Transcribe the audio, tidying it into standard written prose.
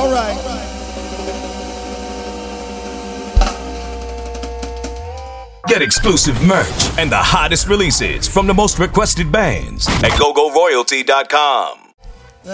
All right. Get exclusive merch and the hottest releases from the most requested bands at GoGoRoyalty.com.